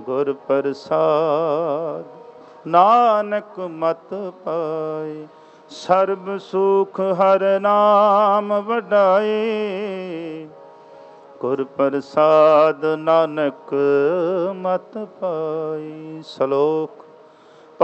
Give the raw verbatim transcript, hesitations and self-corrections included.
ਗੁਰ ਪ੍ਰਸਾਦ ਨਾਨਕ ਮਤ ਪਾਏ। ਸਰਬ ਸੁਖ ਹਰ ਨਾਮ ਵਡਾਏ। ਗੁਰ ਪ੍ਰਸਾਦ ਨਾਨਕ ਮਤ ਪਾਈ। ਸ਼ਲੋਕ